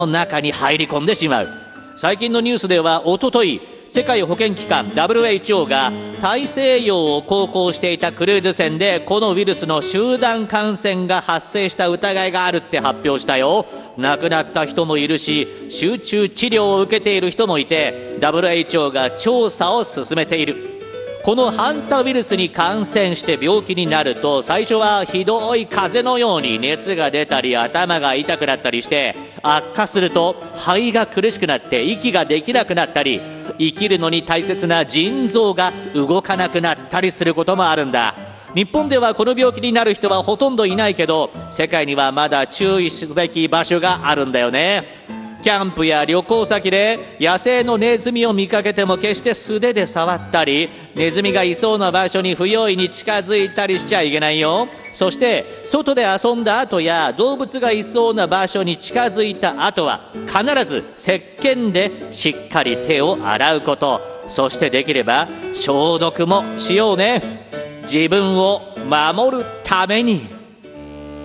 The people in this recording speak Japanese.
中に入り込んでしまう。最近のニュースではおととい、世界保健機関 WHO が大西洋を航行していたクルーズ船でこのウイルスの集団感染が発生した疑いがあるって発表したよ。亡くなった人もいるし、集中治療を受けている人もいて、 WHO が調査を進めている。このハンタウイルスに感染して病気になると、最初はひどい風邪のように熱が出たり頭が痛くなったりして、悪化すると肺が苦しくなって息ができなくなったり、生きるのに大切な腎臓が動かなくなったりすることもあるんだ。日本ではこの病気になる人はほとんどいないけど、世界にはまだ注意すべき場所があるんだよね。キャンプや旅行先で野生のネズミを見かけても決して素手で触ったり、ネズミがいそうな場所に不用意に近づいたりしちゃいけないよ。そして外で遊んだ後や動物がいそうな場所に近づいた後は必ず石鹸でしっかり手を洗うこと、そしてできれば消毒もしようね。自分を守るために。